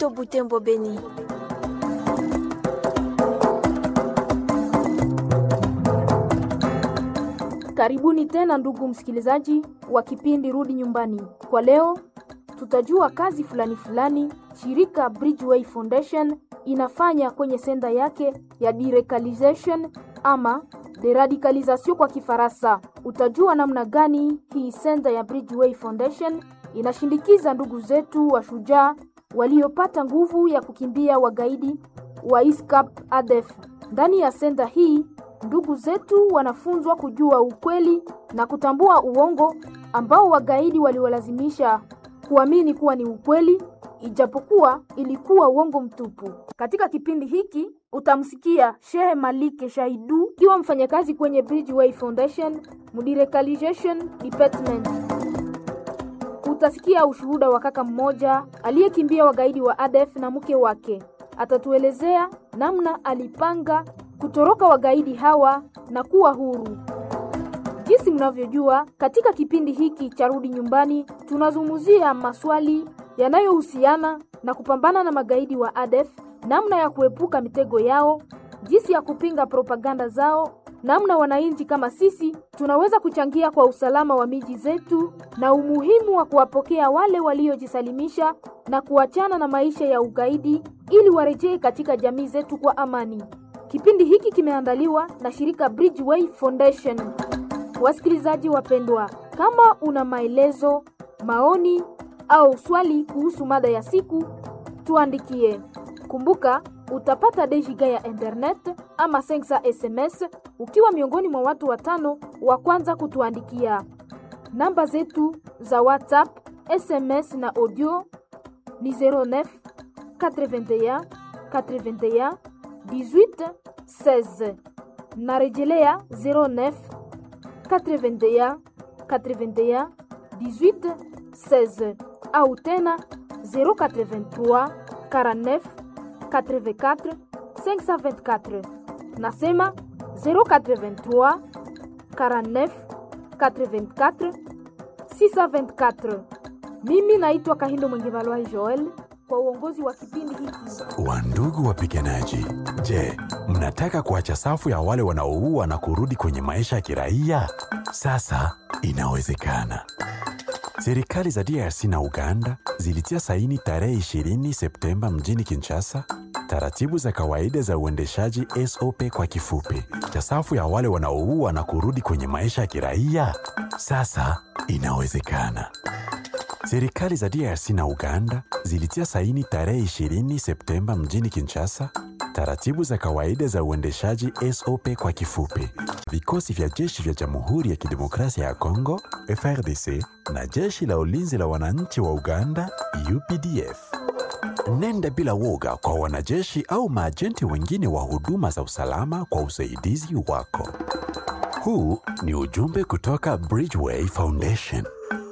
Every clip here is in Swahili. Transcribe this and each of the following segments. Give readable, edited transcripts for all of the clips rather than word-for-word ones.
to Butembo Beni. Karibuni tena ndugu msikilizaji wa kipindi Rudi Nyumbani. Kwa leo tutajua kazi fulani shirika Bridgeway Foundation inafanya kwenye senda yake ya deradicalization ama deradicalisation kwa Kifaransa. Utajua namna gani hii senda ya Bridgeway Foundation inashindikiza ndugu zetu wa shujaa waliopata nguvu ya kukimbia wagaidi wa ISCAP ADF. Ndani ya senda hii ndugu zetu wanafunzwa kujua ukweli na kutambua uongo ambao wagaidi waliwalazimisha kuamini kuwa ni ukweli, ijapokuwa ilikuwa uongo mtupu. Katika kipindi hiki utamsikia Shehe Malike Shahidu kiwa mfanyakazi kwenye Bridgeway Foundation Deradicalization Department. Utasikia ushuhuda wa kaka mmoja aliyekimbia wagaidi wa ADF na mke wake. Atatuelezea namna alipanga kutoroka wagaidi hawa na kuwa huru. Jinsi mnavyojua, katika kipindi hiki cha Rudi Nyumbani tunazungumzia maswali yanayohusiana na kupambana na magaidi wa ADF, namna ya kuepuka mitego yao, jinsi ya kupinga propaganda zao, namna wananchi kama sisi tunaweza kuchangia kwa usalama wa miji zetu, na umuhimu wa kuwapokea wale waliojisalimisha na kuachana na maisha ya ugaidi ili warejee katika jamii zetu kwa amani. Kipindi hiki kimeandaliwa na shirika Bridgeway Foundation. Wasikilizaji wapendwa, kama una maelezo, maoni au swali kuhusu mada ya siku, tuandikie. Kumbuka, utapata dejiga ya internet ama 5 SMS ukiwa miongoni mwa watu 5 wa kwanza kutuandikia. Namba zetu za WhatsApp, SMS na audio ni 09 81 81 18 16. Narejelea 09 81 81 18 16 au tena 083 49 84 524. Nasema 083 49 84 624. Mimi naitwa Kahindo Mwengevalwa Joel kwa uongozi wa kipindi hiki. Wandugu wapiganaji, je, mnataka kuacha safu ya wale wanaoua na kurudi kwenye maisha ya kiraia? Sasa inawezekana. Serikali za DRC na Uganda zilitia saini tarehe 20 Septemba mjini Kinshasa taratibu za kawaida za uendeshaji SOP kwa kifupi cha safu ya wale wanaoua na kurudi kwenye maisha ya kiraia. Sasa inawezekana. Serikali za DRC na Uganda zilitia saini tarehe 20 Septemba mjini Kinshasa taratibu za kawaida za uendeshaji SOP kwa kifupi. Vikosi vya jeshi vya Jamhuri ya Kidemokrasia ya Kongo FARDC na jeshi la ulinzi la wananchi wa Uganda UPDF. Nenda bila woga kwa wanajeshi au maajenti wengine wa huduma za usalama kwa usaidizi wako. Huu ni ujumbe kutoka Bridgeway Foundation.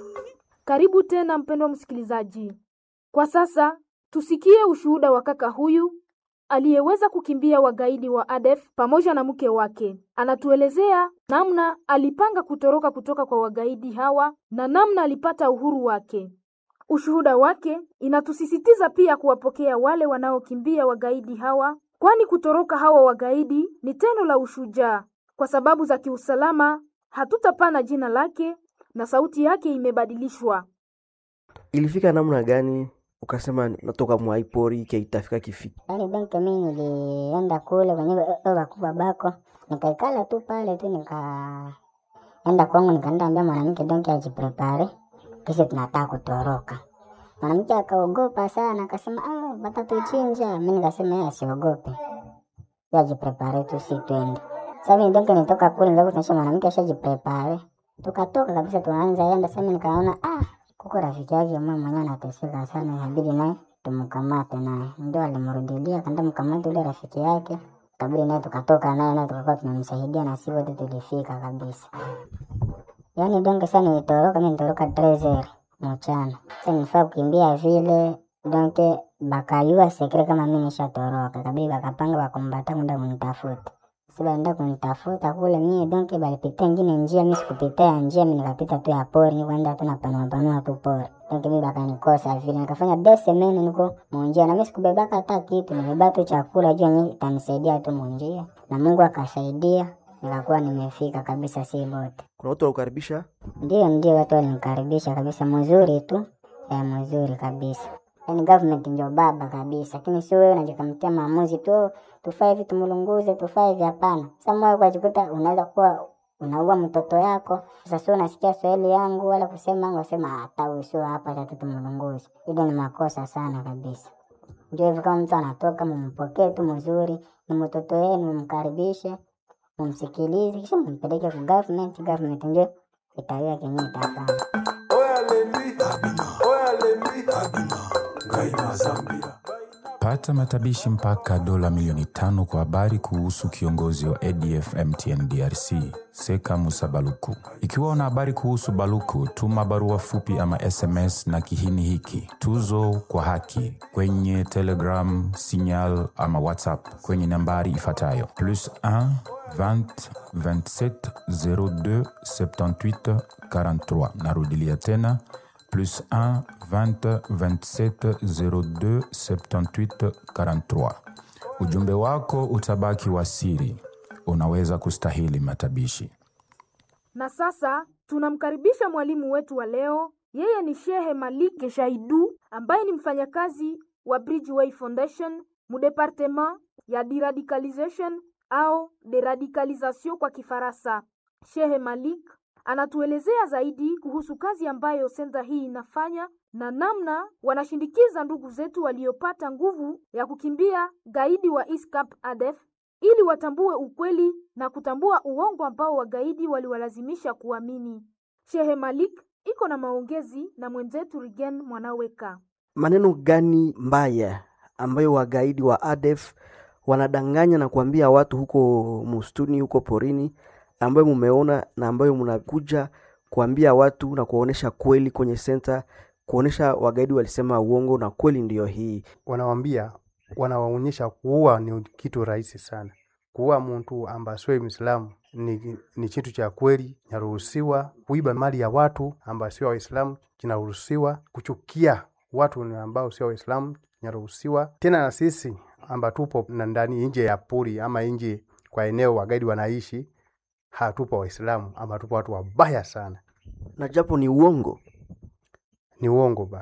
Karibu tena mpendwa msikilizaji. Kwa sasa tusikie ushuhuda wa kaka huyu aliyeweza kukimbia wagaidi wa ADF pamoja na mke wake. Anatuelezea namna alipanga kutoroka kutoka kwa wagaidi hawa na namna alipata uhuru wake. Ushuhuda wake inatusisitiza pia kuwapokea wale wanaokimbia wagaidi hawa, kwani kutoroka hawa wagaidi ni tendo la ushujaa. Kwa sababu za kiusalama hatutapana jina lake na sauti yake imebadilishwa. Ilifika namna gani ukasema natoka mwaipori kia itafika kifiki? Yaani benke mimi nilienda kule kwenye wakubwa bako, nikaikala tu pale tu, nikaenda kwangu nikaenda ambia mwanamke donki ajiprepare kisha tunataka kutoroka. Mwanamke akaogopa sana, akasema watatuchinja. Mimi nikasema yeye asiogope, yeye ajiprepare tu, si twende. Sasa mimi donki nitoka kule ndio tunasema mwanamke ashajiprepare, tukatoka kabisa tuanza yenda. Sasa mimi nikaona kuko rafiki yake mama mwenyewe anateseka sana, inabidi naye tumkamate, naye ndio alimrudilia kanda mkamate ile rafiki yake, kabla naye tukatoka naye na tukakuwa tunamsaidia na sisi wote tulifika kabisa. Yaani donge sana nitoroka, mimi nitoroka 13 mchana. Sasa nilifaa kukimbia vile donge bakayua sekre kama mimi nishatoroka, kabla bakapanga bakombata kwenda kunitafuta. Sasa ndio kunitafuta kule mimi donc balipita ingine njia, mimi sikupita njia, mimi nikapita tu ya pori, nikaenda tu napanua tu pori. Donc mimi bakanikosa vile, nikafanya 2 semaines niko munjia, na mimi sikubebaka hata kitu, nilibeba tu chakula juu mimi itanisaidia tu munjia, na Mungu akasaidia, nikakuwa nimefika kabisa si bote. Kuna watu wakukaribisha? Ndio watu walinikaribisha kabisa, mzuri tu, mzuri kabisa. Yaani government ndio baba kabisa, lakini sio wewe unajikamtia maamuzi tu tufanye vitu mulunguze tufanye hivi, hapana. Sasa mmoja kwa jikuta unaweza kuwa unaua mtoto yako. Sasa sio unasikia Swahili yangu wala kusema yangu sema hata usio hapa hata tumulunguze. Hilo ni makosa sana kabisa. Ndio hivyo, kama mtu anatoka mumpokee tu mzuri, ni mtoto wenu mkaribishe, mumsikilize, kisha mpeleke kwa government ndio itawia kenye itafanya. Pata matabishi mpaka dola milioni 5 kwa habari kuhusu kiongozi wa ADF MTN DRC, Seka Musa Baluku. Ikiwa una habari kuhusu Baluku, tuma barua fupi ama SMS na kihini hiki tuzo kwa haki kwenye Telegram, Signal ama WhatsApp kwenye nambari ifuatayo: +1 20 27 02 78 43. Narudilia tena, +1 20 27 02 78 43. Ujumbe wako utabaki wa siri. Unaweza kustahili matabishi. Na sasa tunamkaribisha mwalimu wetu wa leo. Yeye ni Shehe Malik Shaidu ambaye ni mfanyakazi wa Bridgeway Foundation mu departement ya deradicalization au deradicalisation kwa Kifaransa. Shehe Malik anatuelezea zaidi kuhusu kazi ambayo senta hii inafanya na namna wanashindikiza ndugu zetu waliopata nguvu ya kukimbia gaidi wa ISCAP ADF ili watambue ukweli na kutambua uongo ambao wagaidi waliwalazimisha kuamini. Shehe Malik iko na maongezi na mwenzetu Rigen Mwanaweka. Maneno gani mbaya ambayo wagaidi wa ADF wanadanganya na kuambia watu huko mustuni, huko porini, ambayo mumeona na ambayo mnakuja kuambia watu na kuonesha kweli kwenye center, kuonesha wagaidi walisema uongo na kweli ndio hii? Wanawaonyesha kuua ni kitu rahisi sana. Kuua mtu ambaye sio Muislamu ni kitu cha kweli, kinaruhusiwa. Kuiba mali ya watu ambao sio Waislamu kinaruhusiwa. Kuchukia watu ambao sio Waislamu kinaruhusiwa. Tena na sisi ambao tupo ndani nje ya pori ama nje kwa eneo wagaidi wanaishi, hatupo Waislamu ama tupo watu wabaya sana. Na japo ni uongo. Ni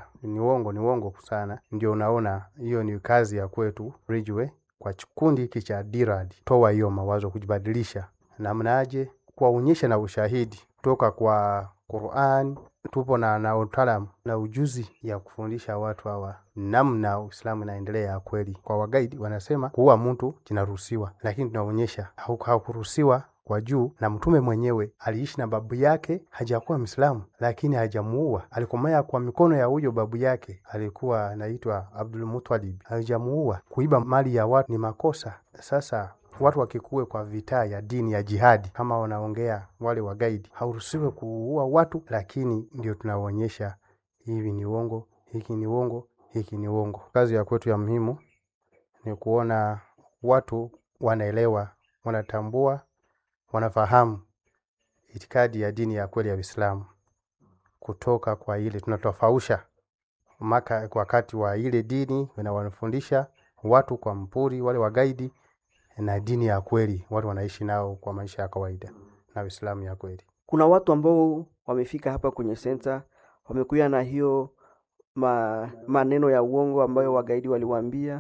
uongo sana. Ndio unaona hiyo ni kazi ya kwetu Bridgeway kwa kikundi hiki cha DIRAD. Toa hiyo mawazo kujibadilisha. Namna aje kuwaonyesha na ushahidi kutoka kwa Qur'an. Tupo na utaalamu na ujuzi ya kufundisha watu hawa namna Uislamu inaendelea kweli. Kwa wagaidi wanasema kuua mtu kinaruhusiwa, lakini tunaonyesha hakuruhusiwa kwa juu, na mtume mwenyewe aliishi na babu yake, hajakuwa Muislamu lakini hajamuua. Alikomaya kwa mikono ya huyo babu yake, alikuwa anaitwa Abdul Muttalib, hajamuua. Kuiba mali ya watu ni makosa. Sasa watu wakikue kwa vita ya dini ya jihadi kama wanaongea wale wagaidi, hauruhusiwi kuua watu, lakini ndio tunaonyesha hivi ni uongo, hiki ni uongo, hiki ni uongo. Kazi ya kwetu ya muhimu ni kuona watu wanaelewa, wanatambua, wanafahamu itikadi ya dini ya kweli ya Uislamu kutoka kwa ile tunatofausha maka wakati wa ile dini wanafundisha watu kwa mpuri wale wagaidi na dini ya kweli watu wanaishi nao kwa maisha ya kawaida na Uislamu ya kweli. Kuna watu ambao wamefika hapa kwenye center, wamekuja na hiyo maneno ya uongo ambayo wagaidi waliwaambia.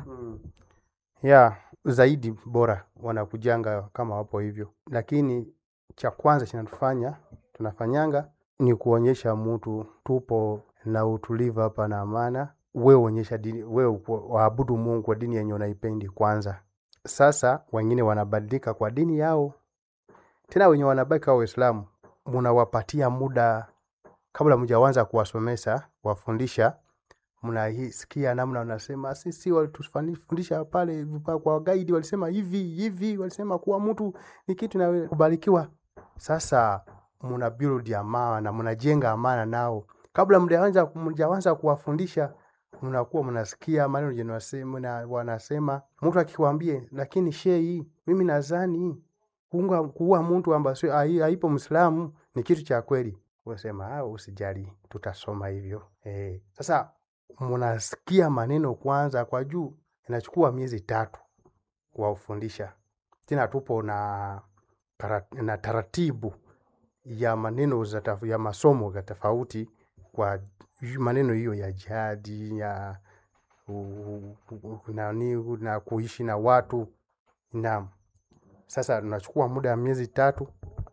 Ya zaidi bora wanakujanga kama wapo hivyo, lakini cha kwanza tunafanyanga ni kuonyesha mtu tupo na utulivu hapa na amana. Wewe onyesha dini, wewe waabudu Mungu kwa dini yenye unaipendi kwanza. Sasa wengine wanabadilika kwa dini yao. Tena wenye wanabaki kwa Uislamu, mnawapatia muda kabla mjaanza kuwasomesha, wafundisha. Mnasikia namna wanasema sisi walitufundisha pale kwa guide walisema hivi walisema kuwa mtu ni kitu na kubarikiwa. Sasa mna build amana na mnajenga amana nao. Kabla mjaanza kuwafundisha, mnakuwa mnasikia maneno wanasema. Mtu akikwambia lakini shehi mimi nadhani kuua mtu ambaye haipo Muislamu ni kitu cha kweli. Unasema usijali, tutasoma hivyo. Sasa mnasikia maneno kwanza kwa juu, inachukua miezi 3 kuwafundisha. Tena tupo na taratibu ya maneno ya masomo ya tofauti kwa maneno hiyo ya jihadi, ya na kuishi na watu. Naam. Sasa tunachukua muda wa miezi 3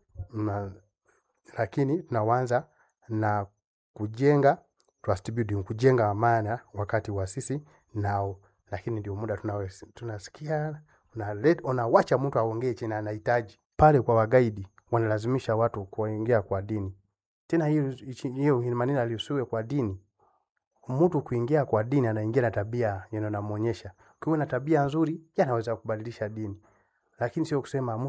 lakini tunaanza na kujenga trust building, kujenga amana wakati wa sisi nao. Lakini ndio muda tunasikia unawacha mtu aongee chini anahitaji. Pale kwa wagaidi wanalazimisha watu kuingia kwa dini. Tena hiyo maneno aliusiwe kwa dini. Mtu kuingia kwa dini anaingia na tabia yanayomuonyesha. Ukiwa na tabia nzuri, anaweza kubadilisha dini. Lakini sio kusema